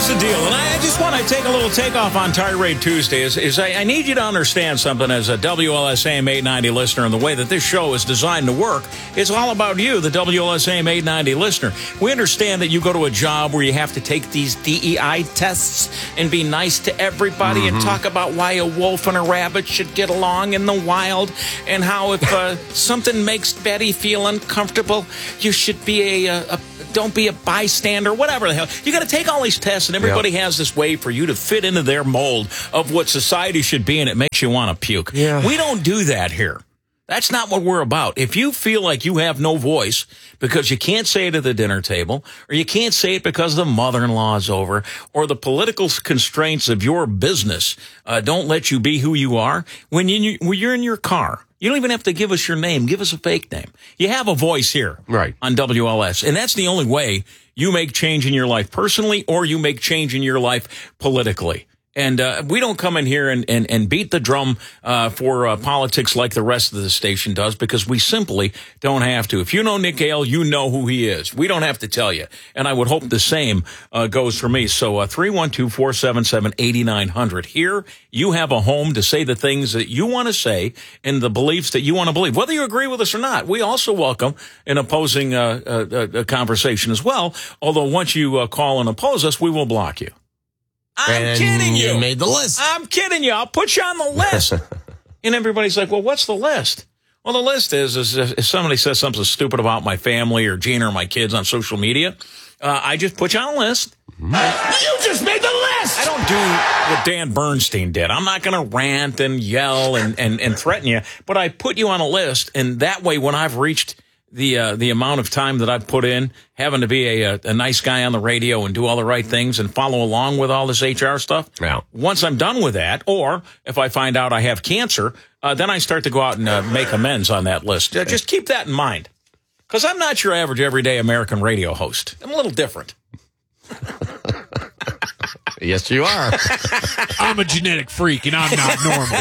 Here's the deal, and I just want to take a little takeoff on Tirade Tuesday. I need you to understand something as a WLSAM 890 listener, and the way that this show is designed to work. It's all about you, the WLSAM 890 listener. We understand that you go to a job where you have to take these DEI tests and be nice to everybody and talk about why a wolf and a rabbit should get along in the wild, and how if something makes Betty feel uncomfortable, you should be don't be a bystander, whatever the hell. You got to take all these tests, and everybody has this way for you to fit into their mold of what society should be, and it makes you want to puke. Yeah. We don't do that here. That's not what we're about. If you feel like you have no voice because you can't say it at the dinner table, or you can't say it because the mother-in-law is over, or the political constraints of your business don't let you be who you are, when you're in your car, you don't even have to give us your name. Give us a fake name. You have a voice here on WLS, and that's the only way you make change in your life personally, or you make change in your life politically. And we don't come in here and beat the drum for politics like the rest of the station does, because we simply don't have to. If you know Nick Gale, you know who he is. We don't have to tell you. And I would hope the same goes for me. So 312-477-8900. Here, you have a home to say the things that you want to say and the beliefs that you want to believe, whether you agree with us or not. We also welcome an opposing conversation as well, although once you call and oppose us, we will block you. I'm kidding you. You made the list. I'm kidding you. I'll put you on the list. And everybody's like, well, what's the list? Well, the list is if somebody says something stupid about my family or Gina or my kids on social media, I just put you on a list. You just made the list. I don't do what Dan Bernstein did. I'm not going to rant and yell and threaten you, but I put you on a list, and that way when I've reached the amount of time that I've put in having to be a nice guy on the radio and do all the right things and follow along with all this HR stuff. Yeah. Once I'm done with that, or if I find out I have cancer, then I start to go out and make amends on that list. Just keep that in mind, because I'm not your average everyday American radio host. I'm a little different. Yes, you are. I'm a genetic freak, and I'm not normal.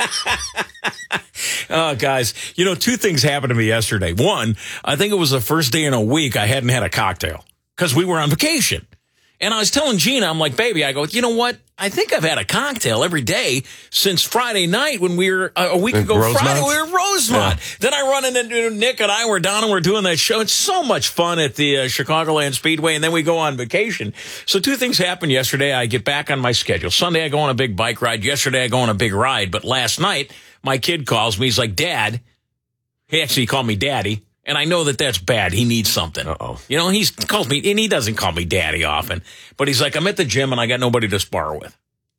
Oh, guys, two things happened to me yesterday. One, I think it was the first day in a week I hadn't had a cocktail because we were on vacation. And I was telling Gina, I'm like, baby, I go, you know what? I think I've had a cocktail every day since Friday night when we were, a week ago Rosemont? Friday, we were at Rosemont. Yeah. Then I run into Nick and I were down and we're doing that show. It's so much fun at the Chicagoland Speedway, and then we go on vacation. So two things happened yesterday. I get back on my schedule. Sunday, I go on a big bike ride. Yesterday, I go on a big ride. But last night, my kid calls me. He's like, Dad. He actually called me Daddy. And I know that that's bad. He needs something. Uh-oh. He calls me, and he doesn't call me Daddy often. But he's like, I'm at the gym and I got nobody to spar with.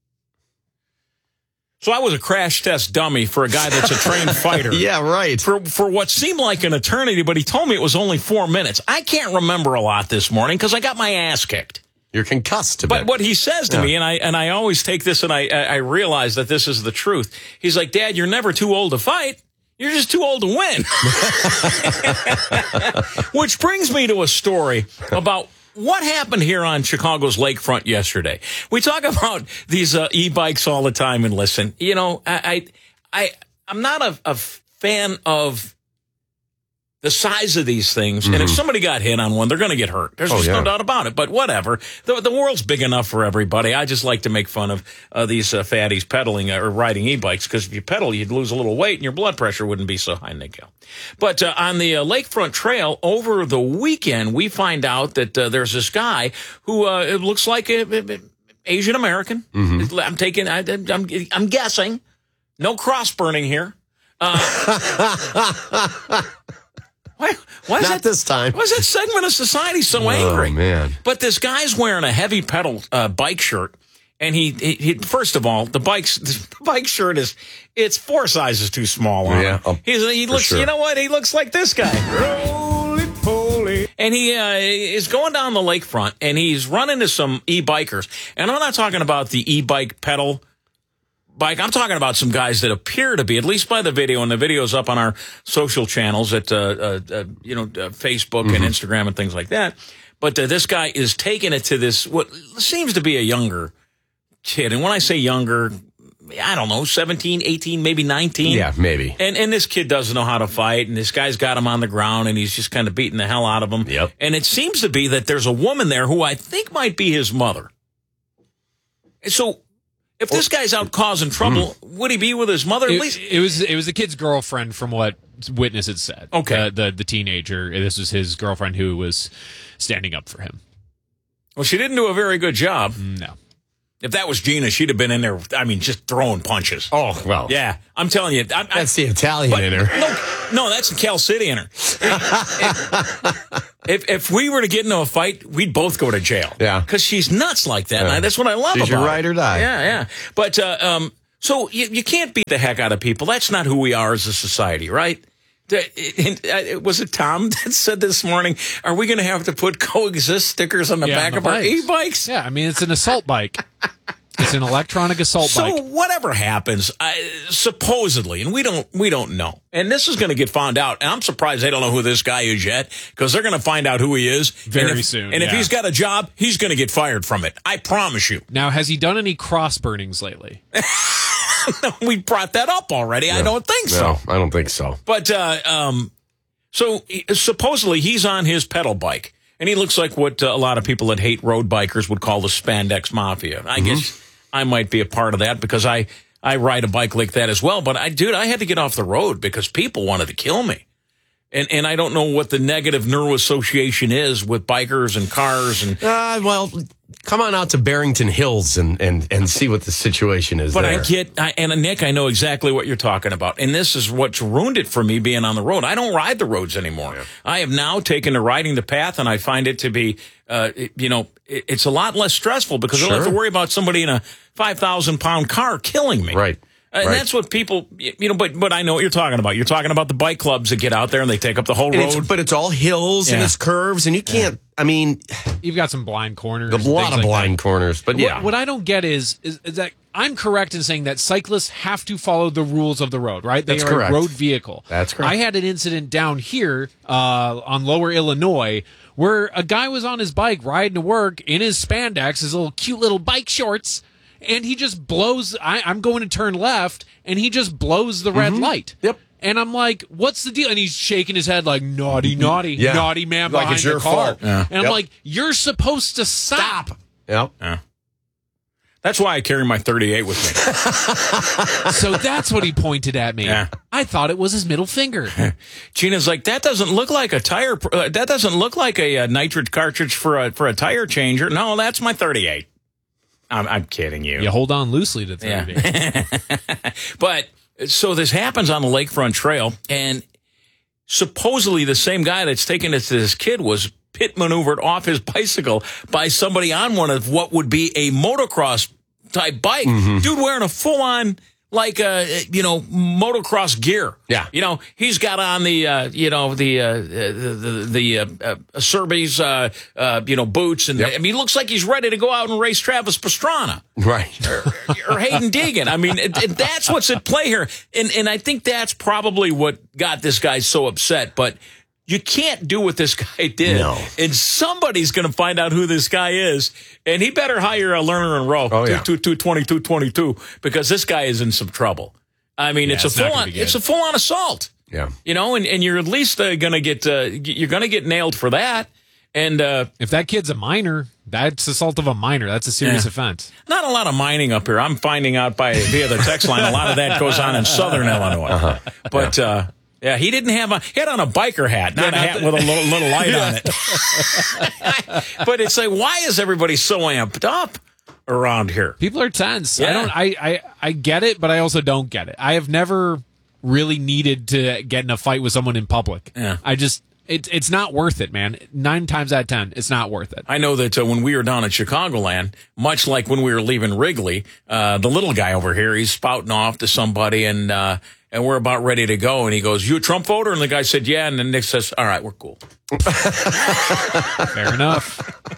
So I was a crash test dummy for a guy that's a trained fighter. Yeah, right. For what seemed like an eternity, but he told me it was only 4 minutes. I can't remember a lot this morning because I got my ass kicked. You're concussed a But bit. what he says to me, and I always take this and I realize that this is the truth. He's like, Dad, you're never too old to fight. You're just too old to win. Which brings me to a story about what happened here on Chicago's lakefront yesterday. We talk about these e-bikes all the time, and listen, I'm not a fan of the size of these things, and if somebody got hit on one, they're going to get hurt. There's just no doubt about it. But whatever, the world's big enough for everybody. I just like to make fun of these fatties pedaling or riding e-bikes, because if you pedal, you'd lose a little weight, and your blood pressure wouldn't be so high, Nick. But on the Lakefront Trail over the weekend, we find out that there's this guy who it looks like Asian American. I'm guessing. No cross burning here. Why is Not this time. Why is that segment of society so angry? Oh, man. But this guy's wearing a heavy pedal bike shirt, and he first of all, the bike shirt it's 4 sizes too small on him. He looks, sure. You know what? He looks like this guy. Roly-poly. And he is going down the lakefront, and he's running into some e-bikers. And I'm not talking about the e-bike pedal bike. I'm talking about some guys that appear to be, at least by the video, and the video's up on our social channels at Facebook and Instagram and things like that. But this guy is taking it to this what seems to be a younger kid. And when I say younger, I don't know, 17, 18, maybe 19. Yeah, maybe. And this kid doesn't know how to fight, and this guy's got him on the ground, and he's just kind of beating the hell out of him. Yep. And it seems to be that there's a woman there who I think might be his mother. So if this guy's out causing trouble, would he be with his mother? At least It was the kid's girlfriend, from what witnesses said. Okay. The teenager. This was his girlfriend who was standing up for him. Well, she didn't do a very good job. No. If that was Gina, she'd have been in there, I mean, just throwing punches. Oh, well. Yeah, I'm telling you. That's the Italian in her. No, that's the Cal City in her. If we were to get into a fight, we'd both go to jail. Yeah. Because she's nuts like that. And that's what I love She's about your her. ride or die. Yeah. But, so you can't beat the heck out of people. That's not who we are as a society, right? Was it Tom that said this morning, are we going to have to put coexist stickers on the back of our e-bikes? Yeah, I mean, it's an assault bike. It's an electronic assault bike. So whatever happens, supposedly, and we don't know. And this is going to get found out. And I'm surprised they don't know who this guy is yet, because they're going to find out who he is very soon. And if he's got a job, he's going to get fired from it. I promise you. Now, has he done any cross burnings lately? We brought that up already. No, I don't think so. No, I don't think so. But so supposedly he's on his pedal bike, and he looks like what a lot of people that hate road bikers would call the spandex mafia. I guess I might be a part of that, because I ride a bike like that as well. But I had to get off the road because people wanted to kill me. And I don't know what the negative neuroassociation is with bikers and cars and. Well, come on out to Barrington Hills and see what the situation is. But there. And Nick, I know exactly what you're talking about. And this is what's ruined it for me, being on the road. I don't ride the roads anymore. Yeah. I have now taken to riding the path, and I find it to be, it's a lot less stressful, because I don't have to worry about somebody in a 5,000-pound car killing me. Right. And that's what people, but I know what you're talking about. You're talking about the bike clubs that get out there and they take up the whole road. But it's all hills and it's curves, and you can't, I mean. You've got some blind corners. A lot of blind corners, but yeah. What I don't get is that I'm correct in saying that cyclists have to follow the rules of the road, right? They That's are correct. a road vehicle. That's correct. I had an incident down here on Lower Illinois where a guy was on his bike riding to work in his spandex, his little cute little bike shorts, and he just blows. I'm going to turn left, and he just blows the red light. Yep. And I'm like, what's the deal? And he's shaking his head like, naughty man like behind it's your the car. fault. Yeah. And I'm like, you're supposed to stop. Yep. Yeah. That's why I carry my 38 with me. So that's what he pointed at me. Yeah. I thought it was his middle finger. Gina's like, that doesn't look like a tire. That doesn't look like a nitrate cartridge for a tire changer. No, that's my 38. I'm kidding you. You hold on loosely to 30 days. But so this happens on the Lakefront Trail, and supposedly the same guy that's taking it to this kid was pit maneuvered off his bicycle by somebody on one of what would be a motocross type bike. Dude wearing a full on, like, motocross gear. Yeah. He's got on the Serbies, boots. And I mean, he looks like he's ready to go out and race Travis Pastrana. Right. Or Hayden Deegan. I mean, that's what's at play here. And I think that's probably what got this guy so upset. But you can't do what this guy did. No. And somebody's going to find out who this guy is. And he better hire a learner and row. Oh, yeah. 22, because this guy is in some trouble. I mean, it's a full-on assault. Yeah. And you're at least going to get nailed for that. And if that kid's a minor, that's assault of a minor. That's a serious offense. Not a lot of mining up here. I'm finding out via the text line. A lot of that goes on in southern Illinois. But yeah, he didn't have he had on a biker hat, not a hat with a little light on it. But it's like, why is everybody so amped up around here? People are tense. Yeah. I get it, but I also don't get it. I have never really needed to get in a fight with someone in public. Yeah. It's not worth it, man. 9 times out of 10, it's not worth it. I know that when we were down at Chicagoland, much like when we were leaving Wrigley, the little guy over here, he's spouting off to somebody, and we're about ready to go. And he goes, "You a Trump voter?" And the guy said, "Yeah." And then Nick says, "All right, we're cool." Fair enough.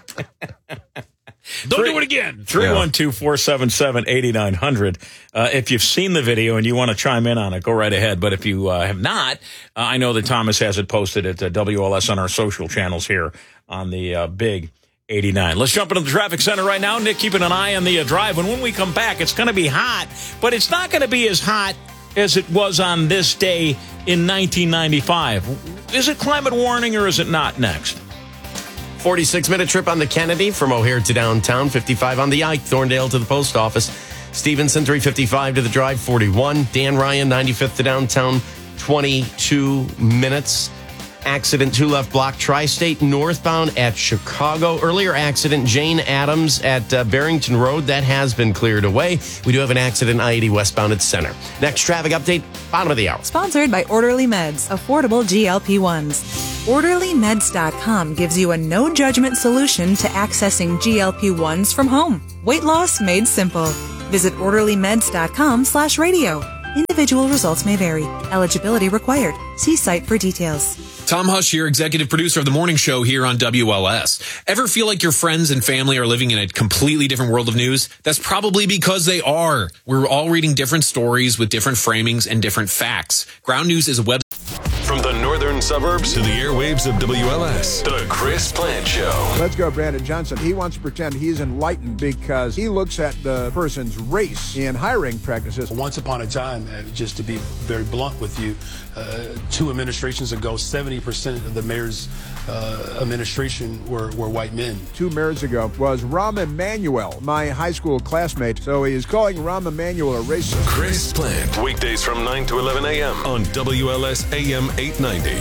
Don't do it again. 312-477-8900. If you've seen the video and you want to chime in on it, go right ahead. But if you have not, I know that Thomas has it posted at WLS on our social channels here on the Big 89. Let's jump into the traffic center right now. Nick, keeping an eye on the drive. And when we come back, it's going to be hot, but it's not going to be as hot as it was on this day in 1995. Is it climate warning or is it not? Next. 46-minute trip on the Kennedy from O'Hare to downtown, 55 on the Ike, Thorndale to the post office. Stevenson, 355 to the drive, 41. Dan Ryan, 95th to downtown, 22 minutes. Accident, 2 left block, Tri-State northbound at Chicago. Earlier accident, Jane Addams at Barrington Road. That has been cleared away. We do have an accident, I-80 westbound at Center. Next traffic update, bottom of the hour. Sponsored by Orderly Meds, affordable GLP-1s. OrderlyMeds.com gives you a no-judgment solution to accessing GLP-1s from home. Weight loss made simple. Visit OrderlyMeds.com/radio. Individual results may vary. Eligibility required. See site for details. Tom Hush here, executive producer of the morning show here on WLS. Ever feel like your friends and family are living in a completely different world of news? That's probably because they are. We're all reading different stories with different framings and different facts. Ground News is a website. From the northern suburbs to the airwaves of WLS, the Chris Plant Show. Let's go, Brandon Johnson. He wants to pretend he's enlightened because he looks at the person's race in hiring practices. Once upon a time, just to be very blunt with you, 2 administrations ago, 70% of the mayor's administration were white men. 2 mayors ago was Rahm Emanuel, my high school classmate. So he is calling Rahm Emanuel a racist. Chris Plant, weekdays from 9 to 11 a.m. on WLS AM 890.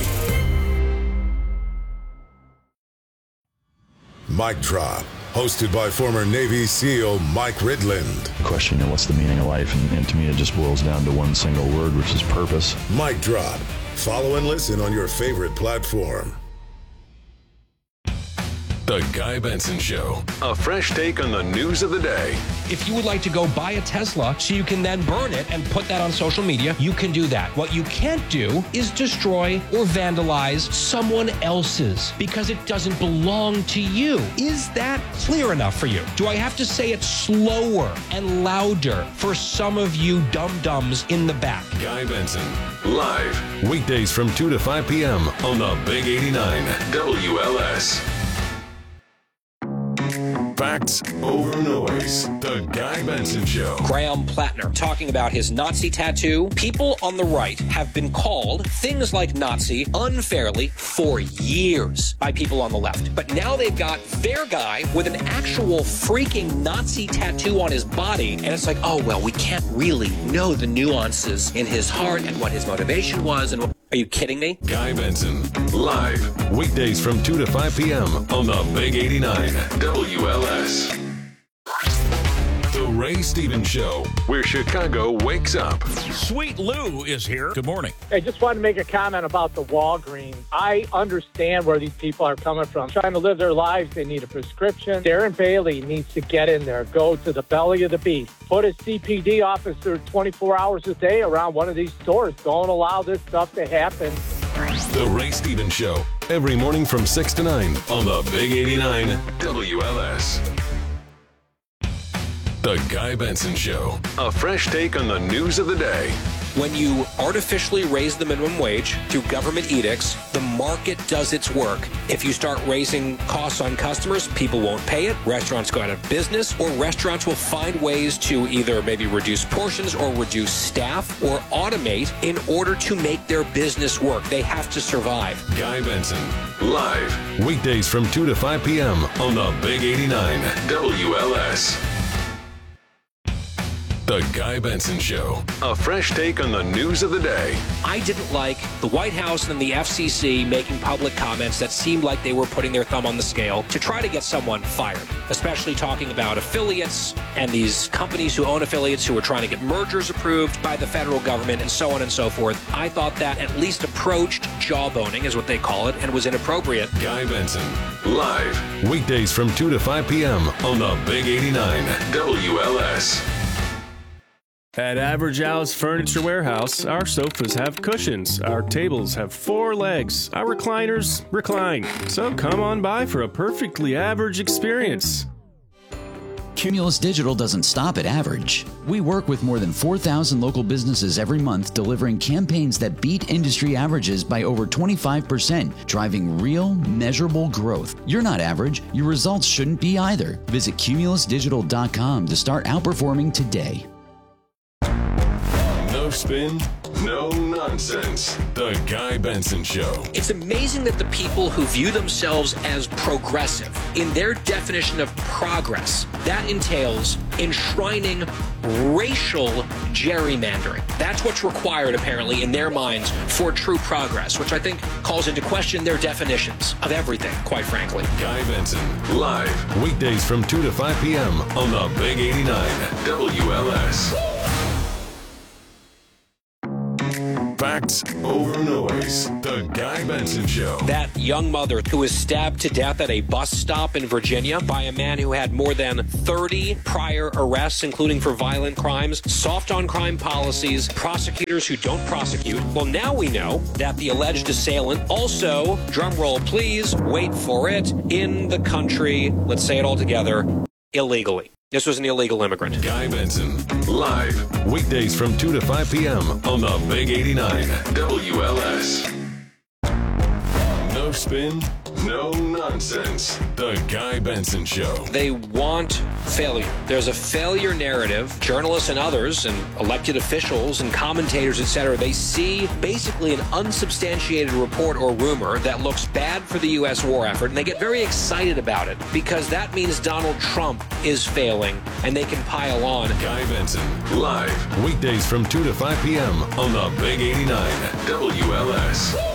Mic Drop, hosted by former Navy SEAL Mike Ridland. Question, what's the meaning of life? And to me, it just boils down to one single word, which is purpose. Mic Drop. Follow and listen on your favorite platform. The Guy Benson Show. A fresh take on the news of the day. If you would like to go buy a Tesla so you can then burn it and put that on social media, you can do that. What you can't do is destroy or vandalize someone else's because it doesn't belong to you. Is that clear enough for you? Do I have to say it slower and louder for some of you dum-dums in the back? Guy Benson, live, weekdays from 2 to 5 p.m. on the Big 89 WLS. Facts over noise. The Guy Benson Show. Graham Plattner talking about his Nazi tattoo. People on the right have been called things like Nazi unfairly for years by people on the left. But now they've got their guy with an actual freaking Nazi tattoo on his body. And it's like, oh, well, we can't really know the nuances in his heart and what his motivation was. And are you kidding me? Guy Benson, live, weekdays from 2 to 5 p.m. on the Big 89 WLS. The Ray Stevens Show, where Chicago wakes up. Sweet Lou is here. Good morning. I just wanted to make a comment about the Walgreens. I understand where these people are coming from. Trying to live their lives, they need a prescription. Darren Bailey needs to get in there, go to the belly of the beast. Put a CPD officer 24 hours a day around one of these stores. Don't allow this stuff to happen. The Ray Stevens Show, every morning from 6 to 9 on the Big 89 WLS. The Guy Benson Show, a fresh take on the news of the day. When you artificially raise the minimum wage through government edicts, the market does its work. If you start raising costs on customers, people won't pay it, restaurants go out of business, or restaurants will find ways to either maybe reduce portions or reduce staff or automate in order to make their business work. They have to survive. Guy Benson, live, weekdays from 2 to 5 p.m. on the Big 89 WLS. The Guy Benson Show, a fresh take on the news of the day. I didn't like the White House and the FCC making public comments that seemed like they were putting their thumb on the scale to try to get someone fired, especially talking about affiliates and these companies who own affiliates who are trying to get mergers approved by the federal government and so on and so forth. I thought that at least approached jawboning, is what they call it, and was inappropriate. Guy Benson, live, weekdays from 2 to 5 p.m. on the Big 89 WLS. At Average Al's Furniture Warehouse, our sofas have cushions, our tables have 4 legs, our recliners recline. So come on by for a perfectly average experience. Cumulus Digital doesn't stop at average. We work with more than 4,000 local businesses every month, delivering campaigns that beat industry averages by over 25%, driving real, measurable growth. You're not average. Your results shouldn't be either. Visit cumulusdigital.com to start outperforming today. No spin, no nonsense. The Guy Benson Show. It's amazing that the people who view themselves as progressive, in their definition of progress, that entails enshrining racial gerrymandering. That's what's required, apparently, in their minds for true progress, which I think calls into question their definitions of everything, quite frankly. Guy Benson, live, weekdays from 2 to 5 p.m. on the Big 89 WLS. Facts over noise. The Guy Benson Show. That young mother who was stabbed to death at a bus stop in Virginia by a man who had more than 30 prior arrests, including for violent crimes, soft on crime policies, prosecutors who don't prosecute. Well, now we know that the alleged assailant also, drum roll please, wait for it, in the country, let's say it all together, illegally. This was an illegal immigrant. Guy Benson, live, weekdays from 2 to 5 p.m. on the Big 89 WLS. No spin, no nonsense. The Guy Benson Show. They want failure. There's a failure narrative. Journalists and others and elected officials and commentators, etc., they see basically an unsubstantiated report or rumor that looks bad for the U.S. war effort, and they get very excited about it because that means Donald Trump is failing, and they can pile on. Guy Benson, live, weekdays from 2 to 5 p.m. on the Big 89 WLS.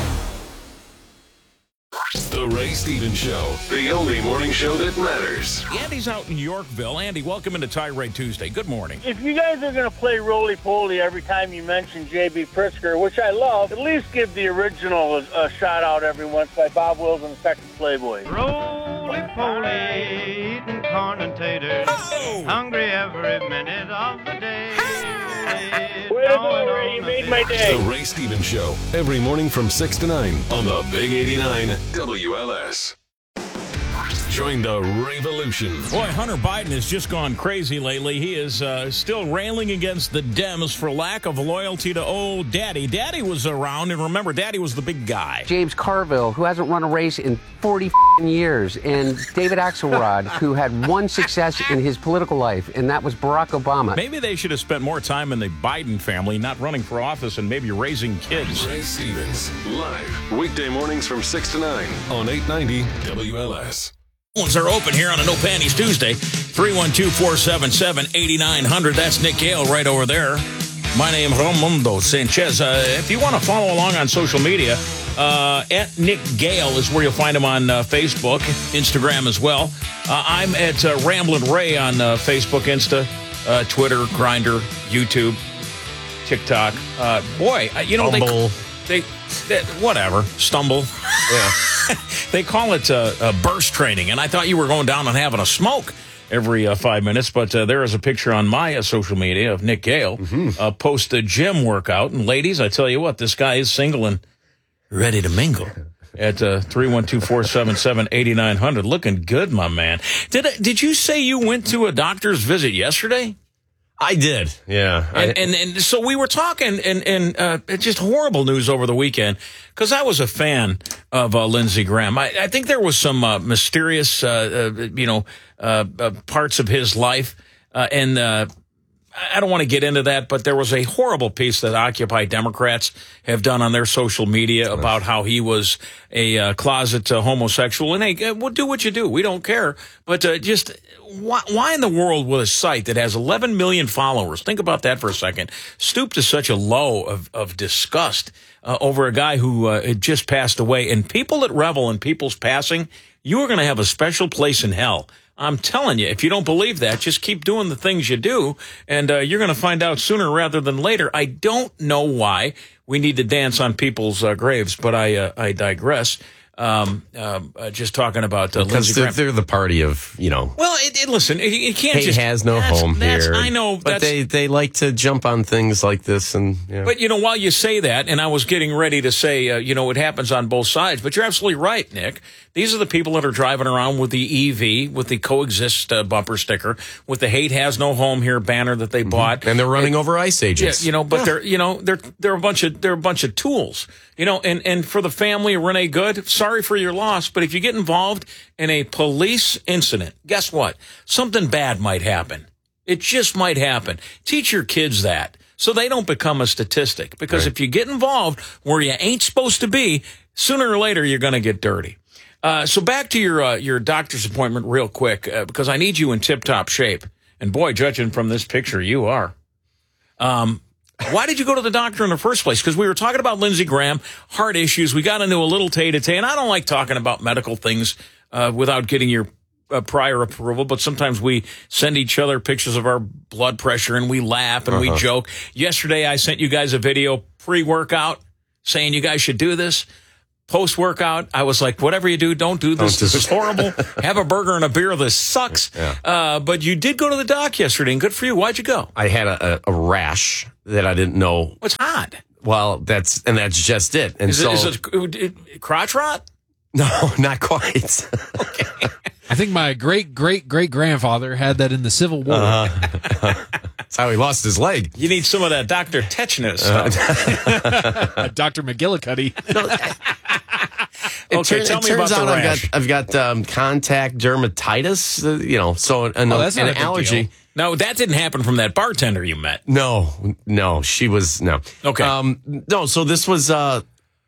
The Ray Stevens Show, the only morning show that matters. Andy's out in Yorkville. Andy, welcome into Tirade Tuesday. Good morning. If you guys are going to play roly-poly every time you mention J.B. Pritzker, which I love, at least give the original a shout-out every once by Bob Wills and the Second Playboy. Roly-poly, eating corn and taters, hungry every minute of the day. Way to go, Ray. You made my day. The Ray Stevens Show, every morning from 6 to 9 on the Big 89 WLS. Join the revolution. Boy, Hunter Biden has just gone crazy lately. He is still railing against the Dems for lack of loyalty to old Daddy. Daddy was around, and remember, Daddy was the big guy. James Carville, who hasn't run a race in 40 years, and David Axelrod, who had one success in his political life, and that was Barack Obama. Maybe they should have spent more time in the Biden family, not running for office and maybe raising kids. Ray Stevens, live, weekday mornings from 6 to 9 on 890 WLS. Phones are open here on a No Panties Tuesday. 312-477-8900. That's Nick Gale right over there. My name is Ramondo Sanchez. If you want to follow along on social media, at Nick Gale is where you'll find him on Facebook, Instagram as well. I'm at Ramblin' Ray on Facebook, Insta, Twitter, Grindr, YouTube, TikTok. They whatever, stumble. Yeah. They call it burst training, and I thought you were going down and having a smoke every 5 minutes, but there is a picture on my social media of Nick Gale post a gym workout. And ladies, I tell you what, this guy is single and ready to mingle. At 312-477-8900. Looking good, my man. Did you say you went to a doctor's visit yesterday? I did, yeah. And so we were talking, and just horrible news over the weekend, because I was a fan of Lindsey Graham. I think there was some mysterious, parts of his life, and I don't want to get into that, but there was a horrible piece that Occupy Democrats have done on their social media about how he was a closet homosexual. And hey, we'll do what you do. We don't care. But just why in the world would a site that has 11 million followers, think about that for a second, stoop to such a low of disgust over a guy who had just passed away? And people that revel in people's passing, you are going to have a special place in hell. I'm telling you, if you don't believe that, just keep doing the things you do, and you're going to find out sooner rather than later. I don't know why we need to dance on people's graves, but I digress. Just talking about Lindsey Graham. They're the party of, Well, listen, it can't just... has no home here. I know. But they like to jump on things like this. And But, while you say that, and I was getting ready to say, it happens on both sides, but you're absolutely right, Nick. These are the people that are driving around with the EV, with the coexist bumper sticker, with the hate has no home here banner that they bought. And they're running over ICE agents. Yeah, they're a bunch of tools. And for the family of Renee Good, sorry for your loss, but if you get involved in a police incident, guess what? Something bad might happen. It just might happen. Teach your kids that. so they don't become a statistic. Because if you get involved where you ain't supposed to be, sooner or later you're going to get dirty. So back to your doctor's appointment real quick, because I need you in tip-top shape. And boy, judging from this picture, you are. Why did you go to the doctor in the first place? Because we were talking about Lindsey Graham, heart issues. We got into a little tay-to-tay, and I don't like talking about medical things without getting your prior approval, but sometimes we send each other pictures of our blood pressure, and we laugh and we joke. Yesterday, I sent you guys a video pre-workout saying you guys should do this. Post-workout, I was like, whatever you do, don't do this. This is horrible. Have a burger and a beer. This sucks. Yeah. But you did go to the doc yesterday, and good for you. Why'd you go? I had a rash that I didn't know. What's hot? Well, that's just it. And is it crotch rot? No, not quite. Okay. I think my great-great-great-grandfather had that in the Civil War. That's how he lost his leg. You need some of that Dr. Tetanus stuff. Dr. McGillicuddy. Okay, tell me about the rash. I've got contact dermatitis, so an allergy. No, that didn't happen from that bartender you met. No, she was, no. Okay. No, so this was, the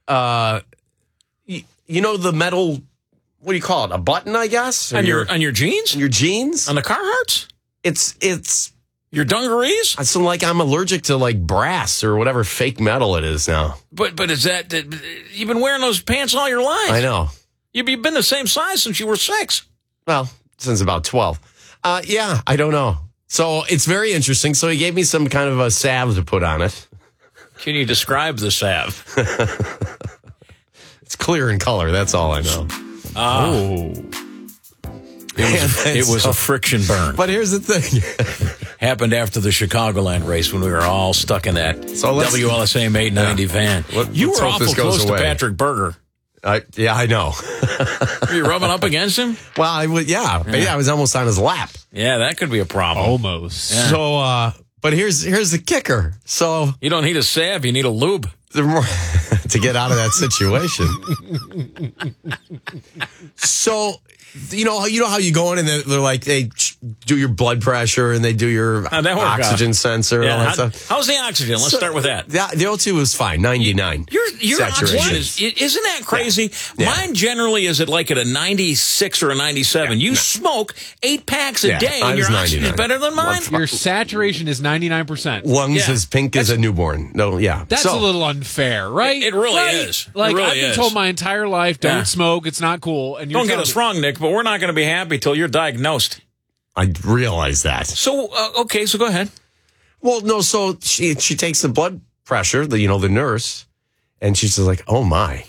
metal, what do you call it? A button, I guess? On your jeans? On your jeans? On the Carhartts? It's your dungarees? It's like I'm allergic to like brass or whatever fake metal it is now. But is that, you've been wearing those pants all your life? I know. You've been the same size since you were 6. Well, since about 12. Yeah, I don't know. So it's very interesting. So he gave me some kind of a salve to put on it. Can you describe the salve? It's clear in color. That's all I know. It was a friction burn. But here's the thing. Happened after the Chicagoland race when we were all stuck in that WLSAM 890 van. You were awful close to Patrick Berger. Yeah, I know. Were you rubbing up against him? Well, I was almost on his lap. Yeah, that could be a problem. Almost. Yeah. So, but here's the kicker. So you don't need a salve, you need a lube. To get out of that situation. So, you know how you go in and they're like, they do your blood pressure and they do your oxygen sensor and all that stuff. How's the oxygen? Let's start with that. The O2 was fine, 99. Your oxygen isn't that crazy? Yeah. Mine generally is at like at a 96 or a 97. You smoke 8 packs a day and your oxygen is better than mine? Your saturation is 99%. Lungs as pink as a newborn. No, yeah. That's a little unfair, right? It really is. Like, really I've been told my entire life, don't smoke, it's not cool. And don't get us wrong, Nick, but we're not going to be happy till you're diagnosed. I realize that. So, okay, so go ahead. Well, no, so she takes the blood pressure, the nurse, and she's just like, oh my.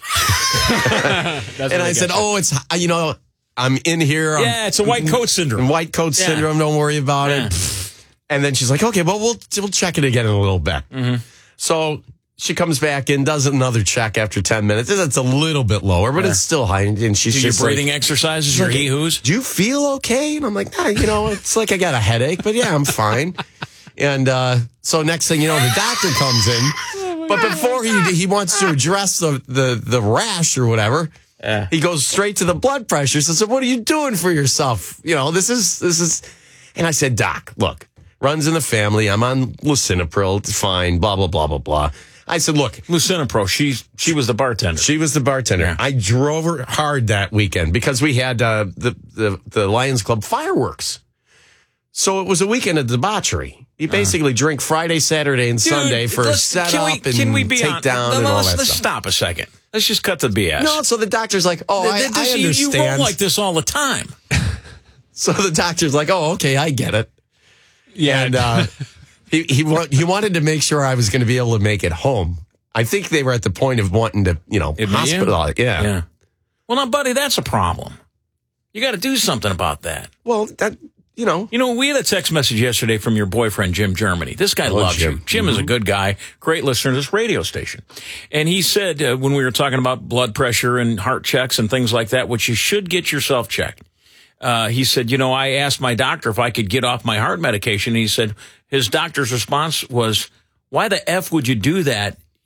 And I said, it's, I'm in here. It's a white coat syndrome. White coat syndrome, don't worry about it. And then she's like, okay, well, we'll check it again in a little bit. Mm-hmm. So she comes back in, does another check after 10 minutes. It's a little bit lower, but it's still high. And she's just your breathing exercises, your he-hoos? Do you feel okay? And I'm like, it's like I got a headache, but yeah, I'm fine. And so next thing you know, the doctor comes in. But before he wants to address the rash or whatever, he goes straight to the blood pressure. So what are you doing for yourself? This is. And I said, Doc, look, runs in the family. I'm on lisinopril. It's fine. Blah blah blah blah blah. I said, look, Lucinapro, she was the bartender. She was the bartender. Yeah. I drove her hard that weekend because we had the Lions Club fireworks. So it was a weekend of debauchery. You basically drink Friday, Saturday, and Sunday for a setup and take down and all that stuff. Let's stop a second. Let's just cut the BS. No, so the doctor's like, I understand. You roll like this all the time. So the doctor's like, okay, I get it. Yeah. And he wanted to make sure I was going to be able to make it home. I think they were at the point of wanting to, hospitalize. Yeah. Well, now, buddy, that's a problem. You got to do something about that. Well, that, we had a text message yesterday from your boyfriend, Jim Germany. This guy loves you. Jim is a good guy, great listener to this radio station. And he said, when we were talking about blood pressure and heart checks and things like that, which you should get yourself checked. He said, I asked my doctor if I could get off my heart medication. And he said his doctor's response was, why the F would you do that?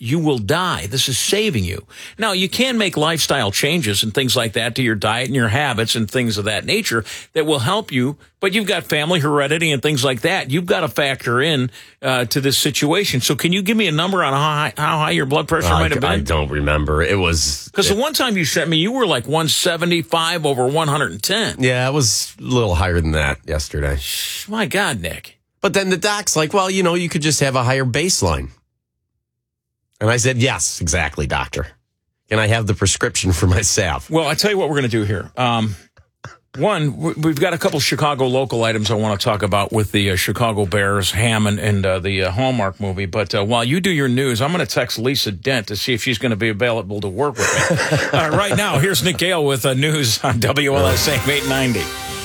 you will die. This is saving you. Now, you can make lifestyle changes and things like that to your diet and your habits and things of that nature that will help you, but you've got family heredity and things like that. You've got to factor in to this situation. So can you give me a number on how high your blood pressure might have been? I don't remember. It was... Because the one time you sent me, you were like 175 over 110. Yeah, it was a little higher than that yesterday. My God, Nick. But then the doc's like, well, you could just have a higher baseline. And I said, yes, exactly, doctor. Can I have the prescription for my salve? Well, I tell you what we're going to do here. One, we've got a couple Chicago local items I want to talk about with the Chicago Bears, Ham, and the Hallmark movie. But while you do your news, I'm going to text Lisa Dent to see if she's going to be available to work with me. Right now, here's Nick Gale with news on WLS AM 890.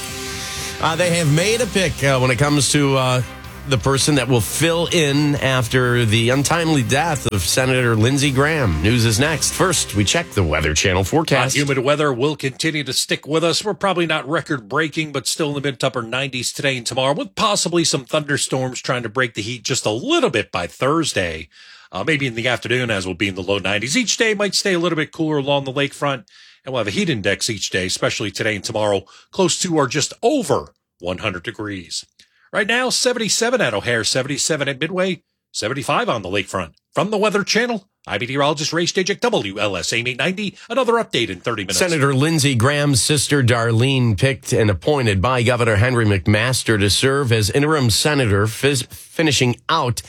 They have made a pick when it comes to the person that will fill in after the untimely death of Senator Lindsey Graham. News is next. First, we check the Weather Channel forecast. Humid weather will continue to stick with us. We're probably not record-breaking, but still in the mid to upper 90s today and tomorrow, with possibly some thunderstorms trying to break the heat just a little bit by Thursday. Maybe in the afternoon, as we'll be in the low 90s. Each day might stay a little bit cooler along the lakefront, and we'll have a heat index each day, especially today and tomorrow, close to or just over 100 degrees. Right now, 77 at O'Hare, 77 at Midway, 75 on the lakefront. From the Weather Channel, I'm meteorologist Ray Stajek, WLS AM 890. Another update in 30 minutes. Senator Lindsey Graham's sister Darlene picked and appointed by Governor Henry McMaster to serve as interim senator, finishing out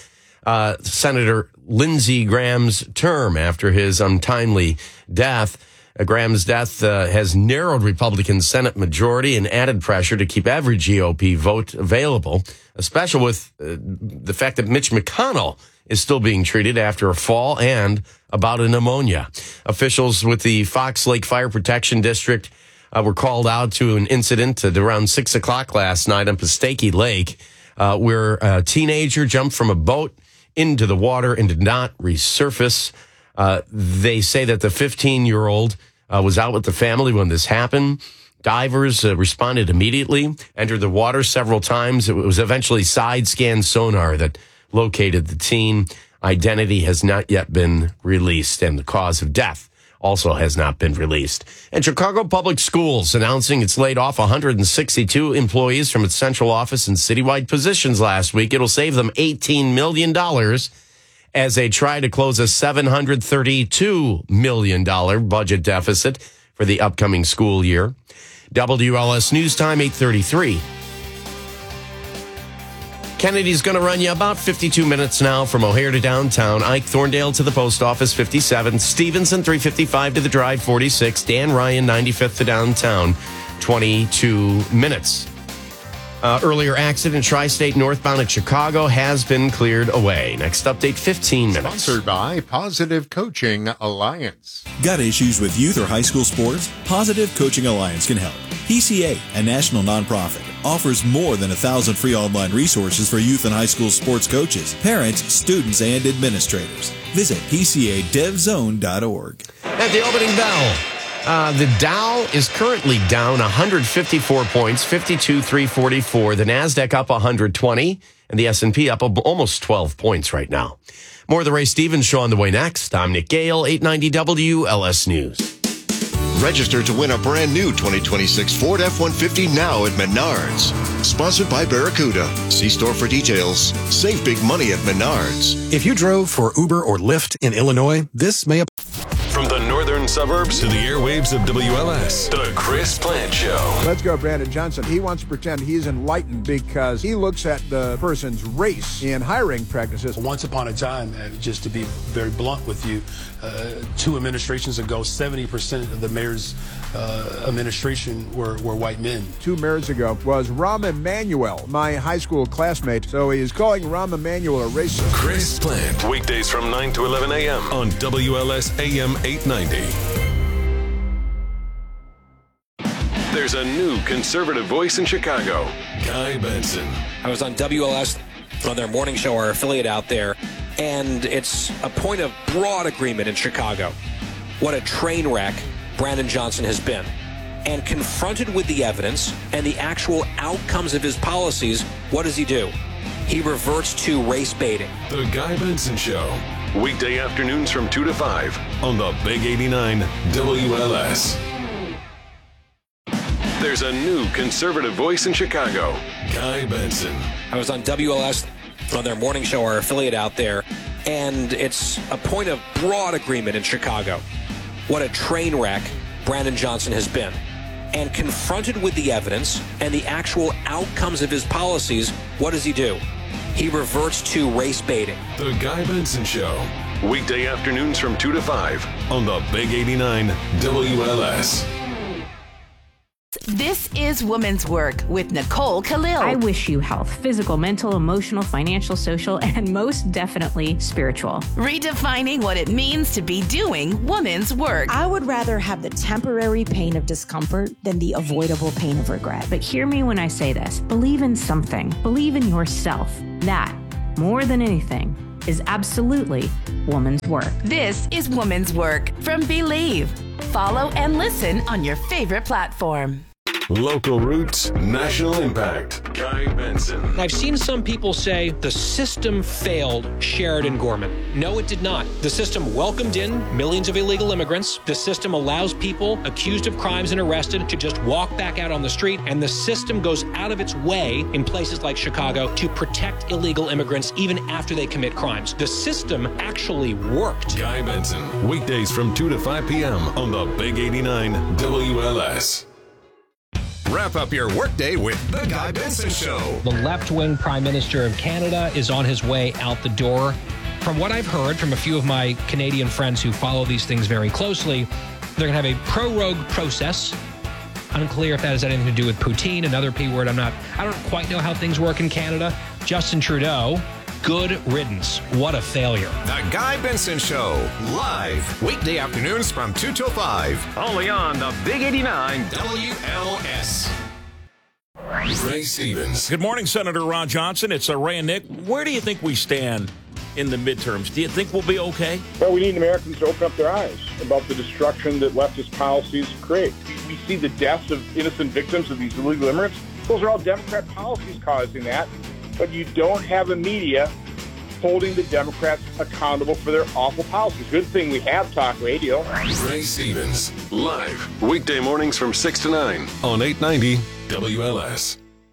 Senator Lindsey Graham's term after his untimely death. Graham's death has narrowed Republican Senate majority and added pressure to keep every GOP vote available, especially with the fact that Mitch McConnell is still being treated after a fall and a bout of pneumonia. Officials with the Fox Lake Fire Protection District were called out to an incident at around 6 o'clock last night on Pistake Lake, where a teenager jumped from a boat into the water and did not resurface. They say that the 15-year-old was out with the family when this happened. Divers responded immediately, entered the water several times. It was eventually side scan sonar that located the teen. Identity has not yet been released, and the cause of death also has not been released. And Chicago Public Schools announcing it's laid off 162 employees from its central office and citywide positions last week. It'll save them $18 million as they try to close a $732 million budget deficit for the upcoming school year. WLS News Time, 8:33. Kennedy's going to run you about 52 minutes now from O'Hare to downtown. Ike Thorndale to the post office, 57. Stevenson, 355 to the drive, 46. Dan Ryan, 95th to downtown, 22 minutes. Earlier accident, Tri-State northbound at Chicago has been cleared away. Next update, 15 minutes. Sponsored by Positive Coaching Alliance. Got issues with youth or high school sports? Positive Coaching Alliance can help. PCA, a national nonprofit, offers more than 1,000 free online resources for youth and high school sports coaches, parents, students, and administrators. Visit PCADevZone.org. At the opening bell, the Dow is currently down 154 points, 52,344. The NASDAQ up 120, and the S&P up almost 12 points right now. More of the Ray Stevens Show on the way next. I'm Nick Gale, 890 WLS News. Register to win a brand new 2026 Ford F-150 now at Menards. Sponsored by Barracuda. See store for details. Save big money at Menards. If you drove for Uber or Lyft in Illinois, this may apply. From the northern suburbs to the airwaves of WLS, The Chris Plant Show. Let's go, Brandon Johnson. He wants to pretend he's enlightened because he looks at the person's race in hiring practices. Once upon a time, just to be very blunt with you, 2 administrations ago, 70% of the mayor's administration were white men. 2 mayors ago was Rahm Emanuel, my high school classmate. So he is calling Rahm Emanuel a racist. Chris Plant, weekdays from 9 to 11 a.m. on WLS AM 890. There's a new conservative voice in Chicago, Guy Benson. I was on WLS on their morning show, our affiliate out there, and it's a point of broad agreement in Chicago. What a train wreck Brandon Johnson has been. And confronted with the evidence and the actual outcomes of his policies, what does he do? He reverts to race baiting. The Guy Benson Show. Weekday afternoons from 2 to 5 on the Big 89 WLS. There's a new conservative voice in Chicago, Guy Benson. I was on WLS on their morning show, our affiliate out there, and it's a point of broad agreement in Chicago. What a train wreck Brandon Johnson has been. And confronted with the evidence and the actual outcomes of his policies, what does he do? He reverts to race baiting. The Guy Benson Show. Weekday afternoons from 2 to 5 on the Big 89 WLS. This is Woman's Work with Nicole Khalil. I wish you health, physical, mental, emotional, financial, social, and most definitely spiritual. Redefining what it means to be doing woman's work. I would rather have the temporary pain of discomfort than the avoidable pain of regret. But hear me when I say this. Believe in something. Believe in yourself. That, more than anything, is absolutely woman's work. This is Woman's Work from Believe. Follow and listen on your favorite platform. Local roots, national impact. Guy Benson. I've seen some people say the system failed Sheridan Gorman. No, it did not. The system welcomed in millions of illegal immigrants. The system allows people accused of crimes and arrested to just walk back out on the street. And the system goes out of its way in places like Chicago to protect illegal immigrants even after they commit crimes. The system actually worked. Guy Benson. Weekdays from 2 to 5 p.m. on the Big 89 WLS. Wrap up your workday with The Guy Benson Show. The left-wing Prime Minister of Canada is on his way out the door. From what I've heard from a few of my Canadian friends who follow these things very closely, they're going to have a prorogue process. Unclear if that has anything to do with poutine, another P word. I don't quite know how things work in Canada. Justin Trudeau, good riddance. What a failure. The Guy Benson Show, live weekday afternoons from 2 till 5. Only on the Big 89 WLS. Ray Stevens. Good morning, Senator Ron Johnson. It's Ray and Nick. Where do you think we stand in the midterms? Do you think we'll be okay? Well, we need Americans to open up their eyes about the destruction that leftist policies create. We see the deaths of innocent victims of these illegal immigrants. Those are all Democrat policies causing that. But you don't have a media holding the Democrats accountable for their awful policies. Good thing we have talk radio. Ray Stevens, live weekday mornings from 6 to 9 on 890 WLS.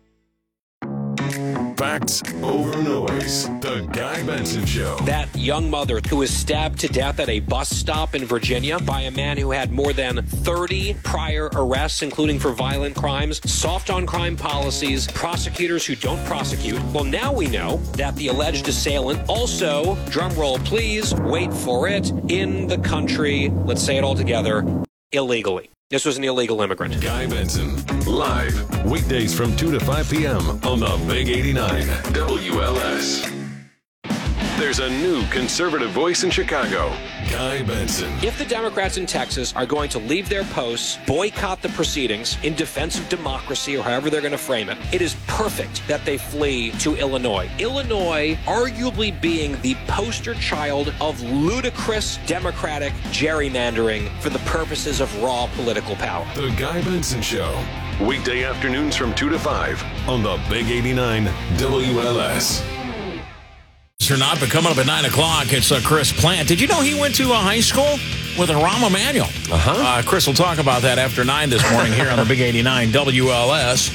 Facts over noise. The Guy Benson Show. That young mother who was stabbed to death at a bus stop in Virginia by a man who had more than 30 prior arrests, including for violent crimes, soft on crime policies, prosecutors who don't prosecute. Well, now we know that the alleged assailant also, drum roll please, wait for it, in the country, let's say it all together, illegally. This was an illegal immigrant. Guy Benson, live weekdays from 2 to 5 p.m. on the Big 89 WLS. There's a new conservative voice in Chicago, Guy Benson. If the Democrats in Texas are going to leave their posts, boycott the proceedings in defense of democracy, or however they're going to frame it, it is perfect that they flee to Illinois. Illinois arguably being the poster child of ludicrous Democratic gerrymandering for the purposes of raw political power. The Guy Benson Show, weekday afternoons from 2 to 5 on the Big 89 WLS. Or not, but coming up at 9 o'clock, it's Chris Plant. Did you know he went to high school with Rahm Emanuel? Chris will talk about that after 9 this morning here on the Big 89 WLS.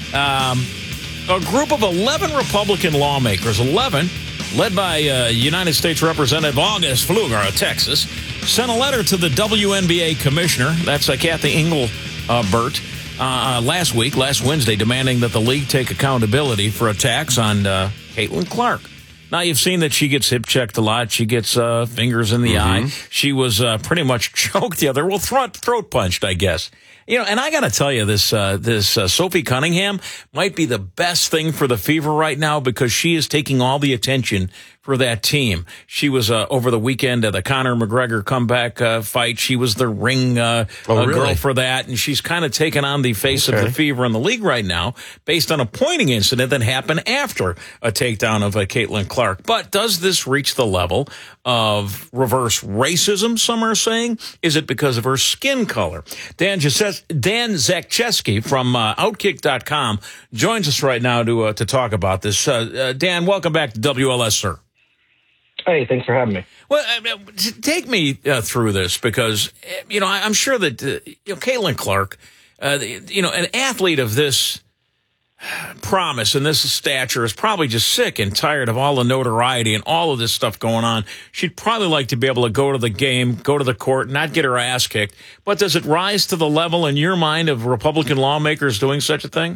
A group of 11 Republican lawmakers, 11, led by United States Representative August Pfluger of Texas, sent a letter to the WNBA commissioner, that's Kathy Engelbert, last Wednesday, demanding that the league take accountability for attacks on Caitlin Clark. Now, you've seen that she gets hip-checked a lot. She gets fingers in the eye. She was pretty much choked the other, throat punched, I guess. You know, and I got to tell you, this Sophie Cunningham might be the best thing for the Fever right now because she is taking all the attention for that team. She was over the weekend at the Conor McGregor comeback fight. She was the ring girl for that, and she's kind of taken on the face of the Fever in the league right now based on a pointing incident that happened after a takedown of Caitlin Clark. But does this reach the level of reverse racism, some are saying? Is it because of her skin color? Dan Zakcheski from Outkick.com joins us right now to talk about this. Dan, welcome back to WLS, sir. Hey, thanks for having me. Well, take me through this because, I'm sure that, Caitlin Clark, an athlete of this promise and this stature is probably just sick and tired of all the notoriety and all of this stuff going on. She'd probably like to be able to go to the game, go to the court, not get her ass kicked. But does it rise to the level in your mind of Republican lawmakers doing such a thing?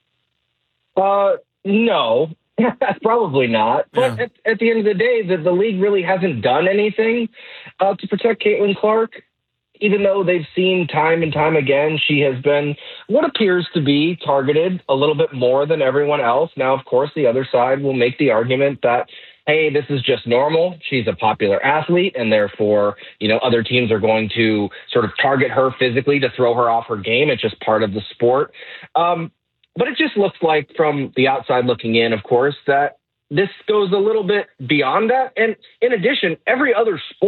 No, probably not. But at the end of the day, the league really hasn't done anything to protect Caitlin Clark. Even though they've seen time and time again, she has been what appears to be targeted a little bit more than everyone else. Now, of course, the other side will make the argument that, hey, this is just normal. She's a popular athlete, and therefore, other teams are going to sort of target her physically to throw her off her game. It's just part of the sport. But it just looks like from the outside looking in, of course, that this goes a little bit beyond that. And in addition, every other sport